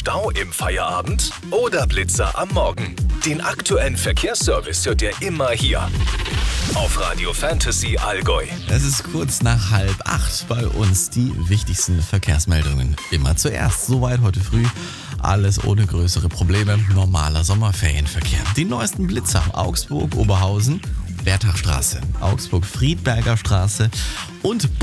Stau im Feierabend oder Blitzer am Morgen? Den aktuellen Verkehrsservice hört ihr immer hier auf Radio Fantasy Allgäu. Es ist kurz nach 7:30 bei uns die wichtigsten Verkehrsmeldungen. Immer zuerst, soweit heute früh. Alles ohne größere Probleme. Normaler Sommerferienverkehr. Die neuesten Blitzer. Augsburg, Oberhausen, Berthachstraße, Augsburg, Friedberger Straße und